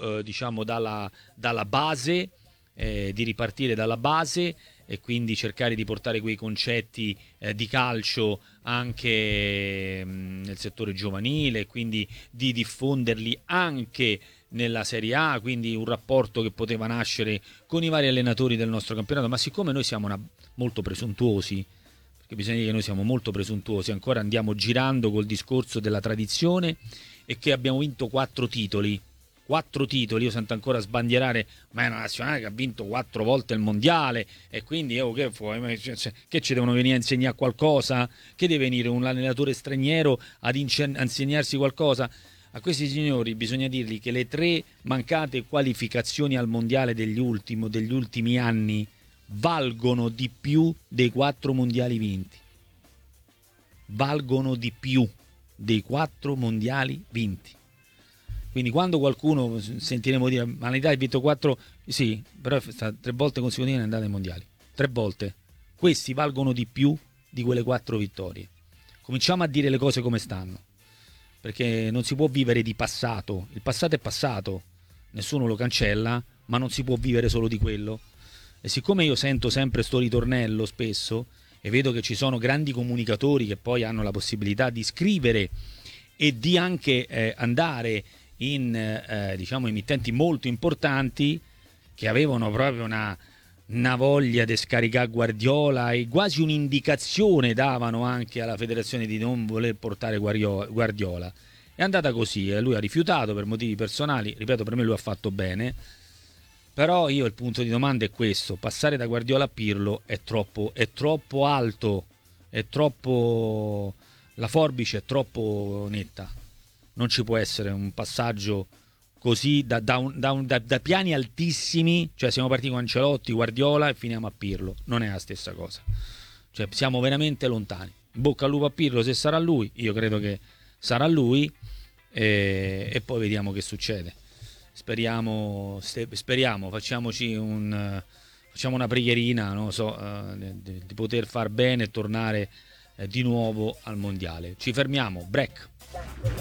diciamo dalla base, di ripartire dalla base e quindi cercare di portare quei concetti di calcio anche nel settore giovanile, quindi di diffonderli anche nella Serie A, quindi un rapporto che poteva nascere con i vari allenatori del nostro campionato, ma siccome noi siamo molto presuntuosi, perché bisogna dire che noi siamo molto presuntuosi, ancora andiamo girando col discorso della tradizione e che abbiamo vinto 4 titoli, io sento ancora sbandierare, ma è una nazionale che ha vinto 4 volte il mondiale e quindi che ci devono venire a insegnare qualcosa? Che deve venire un allenatore straniero ad insegnarsi qualcosa? A questi signori bisogna dirgli che le 3 mancate qualificazioni al mondiale degli ultimi anni valgono di più dei 4 mondiali vinti. Valgono di più dei 4 mondiali vinti. Quindi quando qualcuno sentiremo dire ma l'Italia ha vinto 4, sì, però 3 volte consecutive è andata ai mondiali. 3 volte. Questi valgono di più di quelle 4 vittorie. Cominciamo a dire le cose come stanno. Perché non si può vivere di passato. Il passato è passato. Nessuno lo cancella, ma non si può vivere solo di quello. E siccome io sento sempre sto ritornello spesso e vedo che ci sono grandi comunicatori che poi hanno la possibilità di scrivere e di anche andare in diciamo emittenti molto importanti che avevano proprio una voglia di scaricare Guardiola e quasi un'indicazione davano anche alla federazione di non voler portare Guardiola. È andata così, lui ha rifiutato per motivi personali, ripeto, per me lui ha fatto bene, però io il punto di domanda è questo: passare da Guardiola a Pirlo è troppo alto, è troppo, la forbice è troppo netta. Non ci può essere un passaggio così da piani altissimi, cioè siamo partiti con Ancelotti, Guardiola e finiamo a Pirlo. Non è la stessa cosa, cioè siamo veramente lontani. In bocca al lupo a Pirlo se sarà lui, io credo che sarà lui, e poi vediamo che succede. Speriamo, facciamo una preghierina, non lo so, di poter far bene e tornare di nuovo al mondiale. Ci fermiamo, break.